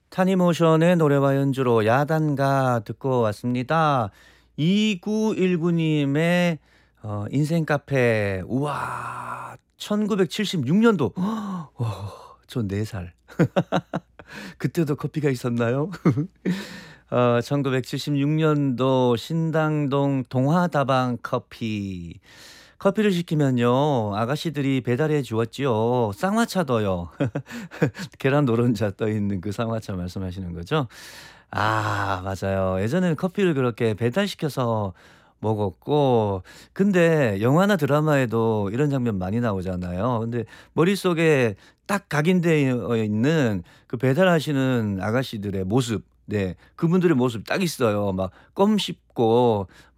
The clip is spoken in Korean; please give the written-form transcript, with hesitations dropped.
타니모션의 노래와 연주로 야단가 듣고 왔습니다. 2919 님의 인생 카페. 우와. 1976 년도. 저 4 살. 그때도 커피가 있었나요? 1976 년도 신당동 동화다방 커피. 커피를 시키면요 아가씨들이 배달해 주었지요. 쌍화차도요. 계란 노른자 떠 있는 그 쌍화차 말씀하시는 거죠? 아 맞아요. 예전에는 커피를 그렇게 배달시켜서 먹었고, 근데 영화나 드라마에도 이런 장면 많이 나오잖아요. 근데 머릿속에 딱 각인되어 있는 그 배달하시는 아가씨들의 모습, 네 그분들의 모습 딱 있어요. 막 껌 씹고